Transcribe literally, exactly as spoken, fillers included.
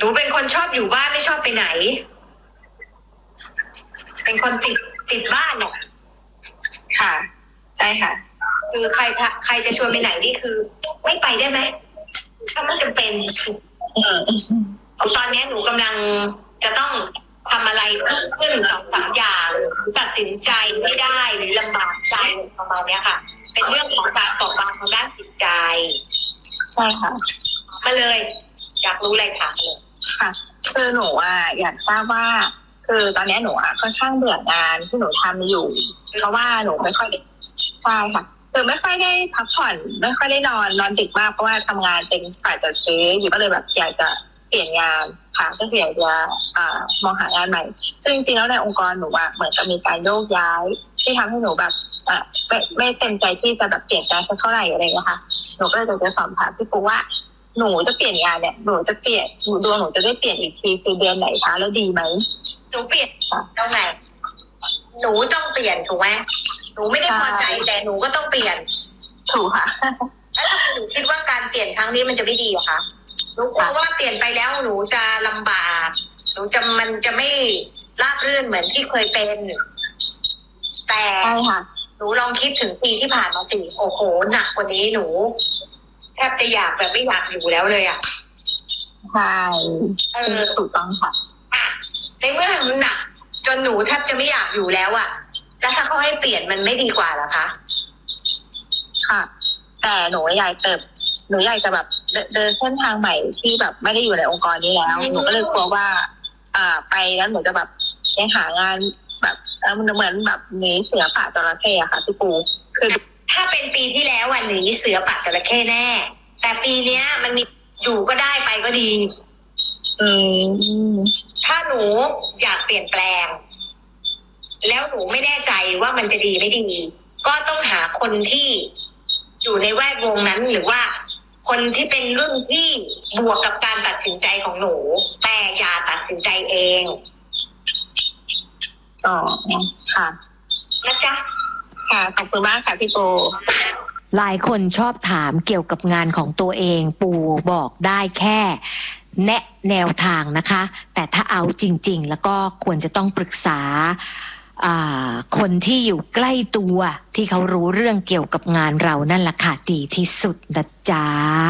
หนูเป็นคนชอบอยู่บ้านไม่ชอบไปไหนเป็นคนติดติดบ้านเนี่ยค่ะใช่ค่ะคือใครใครจะชวนไปไหนนี่คือไม่ไปได้ไหมถ้ามันจำเป็นตอนนี้หนูกำลังจะต้องทำอะไรขึ้นสองสามอย่างตัดสินใจไม่ได้หรือลำบากใจประมาณนี้ค่ะเป็นเรื่องของการเปราะบางทางด้านจิตใจใช่ค่ะมาเลยอยากรู้อะไรถามเลยค่ะคือหนูอ่ะอยากทราบว่าคือตอนนี้หนูอ่ะค่อนข้างเบื่องานที่หนูทำอยู่เพราะว่าหนูไม่ค่อยได้ใช่ค่ะคือไม่ค่อยได้พักผ่อนไม่ค่อยได้นอนนอนดึกมากเพราะว่าทำงานเป็นฝ่ายจัดซื้ออยู่ก็เลยแบบอยากจะเปลี่ยนงานค่ะก็คืออยากจะอ่ามองหางานใหม่ซึ่งจริงๆแล้วในองค์กรหนูอ่ะเหมือนกับมีการโยกย้ายที่ทำให้หนูแบบอ่ะไม่ไม่เต็มใจที่จะแบบเปลี่ยนใจสักเท่าไหร่อะไรเงี้ยค่ะหนูก็เลยจะสอบถามพี่ปูว่าหนูจะเปลี่ยนงานเนี่ยหนูจะเปลี่ยนหนูดวงหนูจะได้เปลี่ยนอีกทีคือเดือนไหนคะแล้วดีไหมหนูเปลี่ยนตรงไหนหนูต้องเปลี่ยนถูกไหมหนูไม่ได้พอใจแต่หนูก็ต้องเปลี่ยนถูกค่ะแล้วหนูคิดว่าการเปลี่ยนครั้งนี้มันจะไม่ดีเหรอคะหนูกลัวว่าเปลี่ยนไปแล้วหนูจะลำบากหนูจะมันจะไม่ราบรื่นเหมือนที่เคยเป็นแต่หนูลองคิดถึงปีที่ผ่านมาสิโอ้โหหนักกว่านี้หนูแทบจะอยากแบบไม่อยากอยู่แล้วเลยอ่ะใช่เออถูกต้องค่ะในเมื่อมันหนักจนหนูแทบจะไม่อยากอยู่แล้วอ่ะแล้วถ้าเขาให้เปลี่ยนมันไม่ดีกว่าเหรอคะค่ะแต่หนูอยากเติบหนูอยากจะแบบเดินเส้นทางใหม่ที่แบบไม่ได้อยู่ในองค์กรนี้แล้วหนูก็เลยกลัวว่าอ่าไปแล้วหนูจะแบบยังหางานแบบเออมันเหมือนแบบหนีเสือป่าจระเข้อะค่ะพี่ปูคือถ้าเป็นปีที่แล้ววันหนีเสือป่าจระเข้แน่แต่ปีเนี้ยมันมีอยู่ก็ได้ไปก็ดีอืมถ้าหนูอยากเปลี่ยนแปลงแล้วหนูไม่แน่ใจว่ามันจะดีไม่ดีก็ต้องหาคนที่อยู่ในแวดวงนั้นหรือว่าคนที่เป็นรุ่นที่บวกกับการตัดสินใจของหนูแต่อย่าตัดสินใจเองอ๋อค่ะนะจ๊ะค่ะขอบคุณมากค่ะพี่ปูหลายคนชอบถามเกี่ยวกับงานของตัวเองปูบอกได้แค่แนะแนวทางนะคะแต่ถ้าเอาจริงๆแล้วก็ควรจะต้องปรึกษาคนที่อยู่ใกล้ตัวที่เขารู้เรื่องเกี่ยวกับงานเรานั่นแหละค่ะดีที่สุดนะจ๊ะ